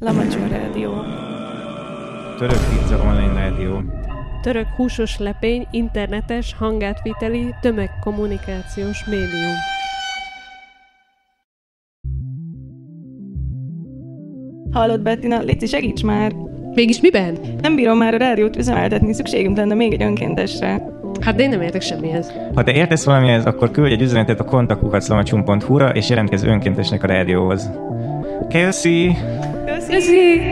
Lamacson Rádió. Török pizza online rádió. Török húsos lepény, internetes, hangátviteli, tömegkommunikációs médium. Hallod, Bettina? Léci, segíts már! Mégis miben? Nem bírom már a rádiót üzemeltetni, szükségünk lenne még egy önkéntesre. Hát de én nem értek semmihez. Ha te értesz valamihez, akkor küldj egy üzenetet a kontaktkukac.lamacson.hu-ra és jelentkezz önkéntesnek a rádióhoz. Köszi! Köszi!